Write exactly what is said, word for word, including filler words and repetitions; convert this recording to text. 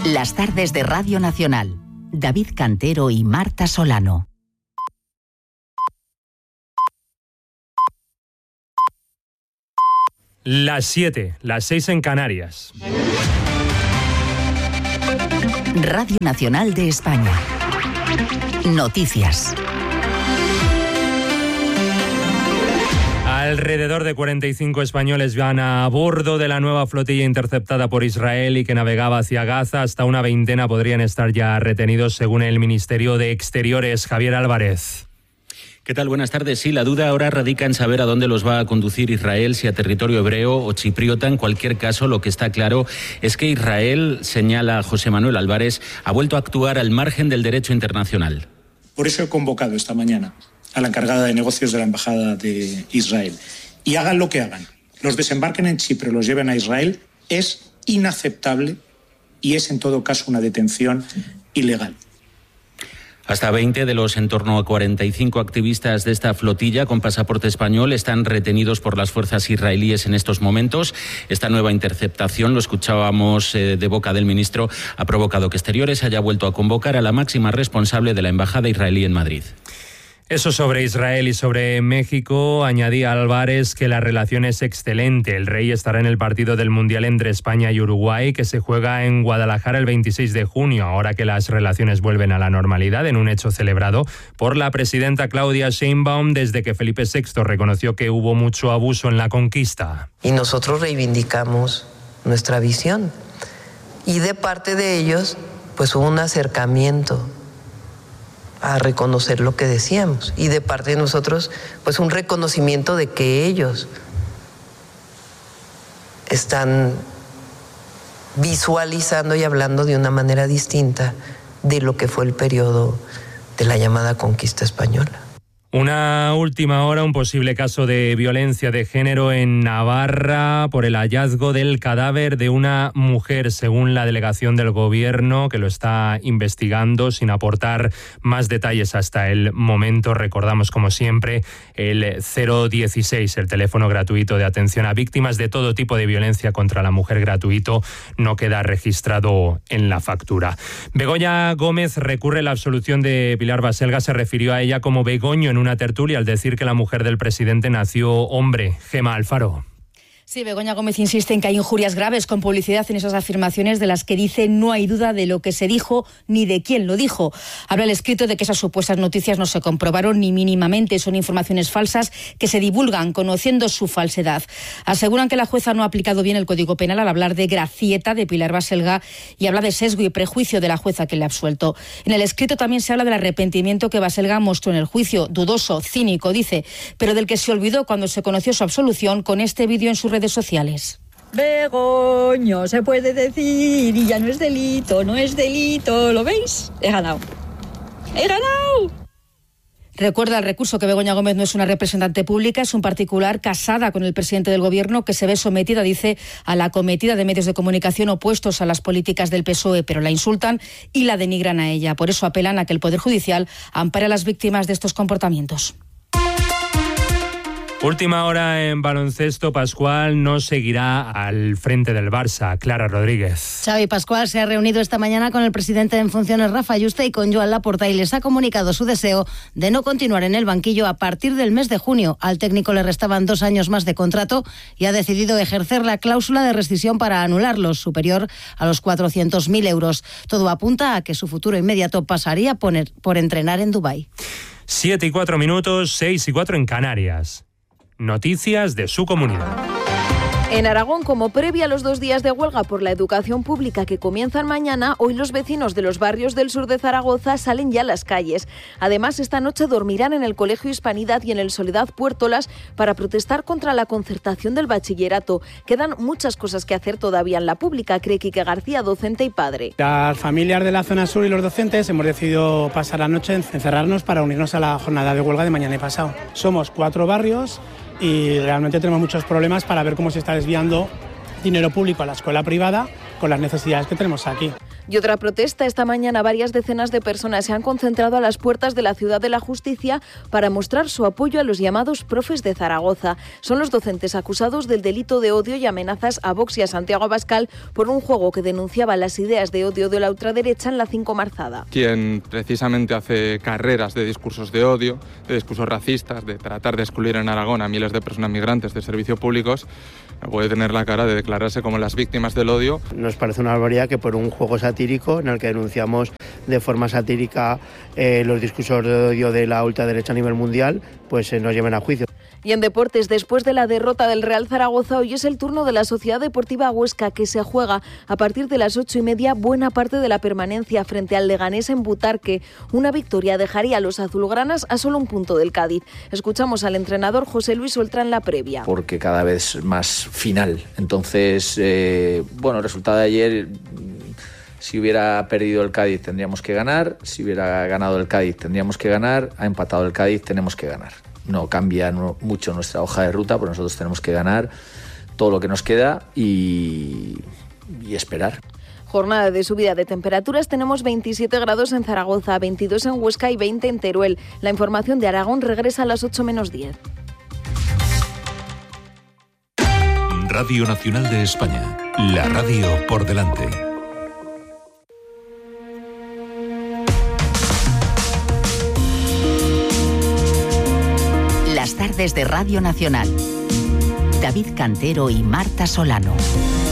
Las tardes de Radio Nacional. David Cantero y Marta Solano. Las siete, las seis en Canarias. Radio Nacional de España. Noticias. Alrededor de cuarenta y cinco españoles van a bordo de la nueva flotilla interceptada por Israel y que navegaba hacia Gaza. Hasta una veintena podrían estar ya retenidos, según el Ministerio de Exteriores. Javier Álvarez. ¿Qué tal? Buenas tardes. Sí, la duda ahora radica en saber a dónde los va a conducir Israel, si a territorio hebreo o chipriota. En cualquier caso, lo que está claro es que Israel, señala José Manuel Álvarez, ha vuelto a actuar al margen del derecho internacional. Por eso he convocado esta mañana a la encargada de negocios de la Embajada de Israel. Y hagan lo que hagan, los desembarquen en Chipre o los lleven a Israel, es inaceptable y es en todo caso una detención ilegal. Hasta veinte de los en torno a cuarenta y cinco activistas de esta flotilla con pasaporte español están retenidos por las fuerzas israelíes en estos momentos. Esta nueva interceptación, lo escuchábamos eh, de boca del ministro, ha provocado que Exteriores haya vuelto a convocar a la máxima responsable de la embajada israelí en Madrid. Eso sobre Israel y sobre México. Añadía Álvarez que la relación es excelente. El Rey estará en el partido del Mundial entre España y Uruguay, que se juega en Guadalajara el veintiséis de junio, ahora que las relaciones vuelven a la normalidad, en un hecho celebrado por la presidenta Claudia Sheinbaum desde que Felipe sexto reconoció que hubo mucho abuso en la conquista. Y nosotros reivindicamos nuestra visión. Y de parte de ellos, pues hubo un acercamiento a reconocer lo que decíamos, y de parte de nosotros, pues un reconocimiento de que ellos están visualizando y hablando de una manera distinta de lo que fue el periodo de la llamada conquista española. Una última hora, un posible caso de violencia de género en Navarra por el hallazgo del cadáver de una mujer, según la delegación del gobierno, que lo está investigando sin aportar más detalles hasta el momento. Recordamos, como siempre, el cero dieciséis, el teléfono gratuito de atención a víctimas de todo tipo de violencia contra la mujer, gratuito, no queda registrado en la factura. Begoña Gómez recurre a la absolución de Pilar Baselga. Se refirió a ella como Begoño en una tertulia al decir que la mujer del presidente nació hombre. Gema Alfaro. Sí, Begoña Gómez insiste en que hay injurias graves con publicidad en esas afirmaciones de las que dice no hay duda de lo que se dijo ni de quién lo dijo. Habla el escrito de que esas supuestas noticias no se comprobaron ni mínimamente, son informaciones falsas que se divulgan conociendo su falsedad. Aseguran que la jueza no ha aplicado bien el Código Penal al hablar de gracieta de Pilar Baselga y habla de sesgo y prejuicio de la jueza que le ha absuelto. En el escrito también se habla del arrepentimiento que Baselga mostró en el juicio, dudoso, cínico, dice, pero del que se olvidó cuando se conoció su absolución con este vídeo en su redes sociales. Begoño, se puede decir y ya no es delito, no es delito, ¿lo veis? He ganado, he ganado. Recuerda el recurso que Begoña Gómez no es una representante pública, es un particular casada con el presidente del gobierno que se ve sometida, dice, a la acometida de medios de comunicación opuestos a las políticas del P S O E, pero la insultan y la denigran a ella. Por eso apelan a que el Poder Judicial ampare a las víctimas de estos comportamientos. Última hora en baloncesto. Pascual no seguirá al frente del Barça. Clara Rodríguez. Xavi Pascual se ha reunido esta mañana con el presidente en funciones Rafa Yuste y con Joan Laporta y les ha comunicado su deseo de no continuar en el banquillo a partir del mes de junio. Al técnico le restaban dos años más de contrato y ha decidido ejercer la cláusula de rescisión para anularlos, superior a los cuatrocientos mil euros. Todo apunta a que su futuro inmediato pasaría por, por entrenar en Dubái. Siete y cuatro minutos, seis y cuatro en Canarias. Noticias de su comunidad. En Aragón, como previa a los dos días de huelga por la educación pública que comienzan mañana, hoy los vecinos de los barrios del sur de Zaragoza salen ya a las calles. Además, esta noche dormirán en el Colegio Hispanidad y en el Soledad Puertolas para protestar contra la concertación del bachillerato. Quedan muchas cosas que hacer todavía en la pública, cree Quique García, docente y padre. Las familias de la zona sur y los docentes hemos decidido pasar la noche, encerrarnos para unirnos a la jornada de huelga de mañana y pasado. Somos cuatro barrios y realmente tenemos muchos problemas para ver cómo se está desviando dinero público a la escuela privada con las necesidades que tenemos aquí. Y otra protesta. Esta mañana varias decenas de personas se han concentrado a las puertas de la Ciudad de la Justicia para mostrar su apoyo a los llamados profes de Zaragoza. Son los docentes acusados del delito de odio y amenazas a Vox y a Santiago Abascal por un juego que denunciaba las ideas de odio de la ultraderecha en la Cinco Marzada. Quien precisamente hace carreras de discursos de odio, de discursos racistas, de tratar de excluir en Aragón a miles de personas migrantes de servicios públicos, puede tener la cara de declararse como las víctimas del odio. Nos parece una barbaridad que por un juego satírico en el que denunciamos de forma satírica eh, los discursos de odio de la ultraderecha a nivel mundial, pues se eh, nos lleven a juicio. Y en deportes, después de la derrota del Real Zaragoza, hoy es el turno de la Sociedad Deportiva Huesca, que se juega a partir de las ocho y media buena parte de la permanencia frente al Leganés en Butarque. Una victoria dejaría a los azulgranas a solo un punto del Cádiz. Escuchamos al entrenador José Luis Oltra en la previa. Porque cada vez más final. Entonces, eh, bueno, el resultado de ayer, si hubiera perdido el Cádiz tendríamos que ganar, si hubiera ganado el Cádiz tendríamos que ganar, ha empatado el Cádiz, tenemos que ganar. No cambia mucho nuestra hoja de ruta, porque nosotros tenemos que ganar todo lo que nos queda y, y esperar. Jornada de subida de temperaturas, tenemos veintisiete grados en Zaragoza, veintidós en Huesca y veinte en Teruel. La información de Aragón regresa a las ocho menos diez. Radio Nacional de España, la radio por delante. Las tardes de Radio Nacional. David Cantero y Marta Solano.